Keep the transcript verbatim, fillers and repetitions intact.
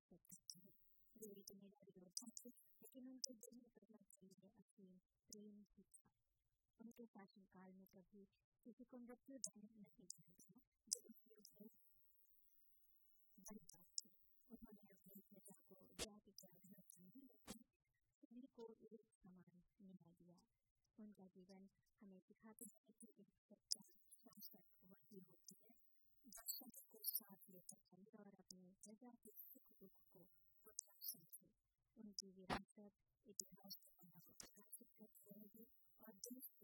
विरासत करते हैं। वे जिम्मेदारी योद्धा थे, लेकिन उनके दिल में प्रजा के लिए असीम प्रेम भी था। उनके शासनकाल में कभी किसी को मृत्यु दंड नहीं दिया गया, जो उनके लिए बड़ी बात थी। उन्होंने अपनी प्रजा को जाति के आधार पर नहीं देखा, सभी को एक समान न्याय दिया। उनका जीवन हमें सिखाता है कि एक सच्चा शासक वही होती है जो सभी को साथ लेकर चले और अपनी प्रजा के सुख दुख को समझे। उनकी विरासत इतिहास के पन्नों को प्रकाशित करती रहेगी और देश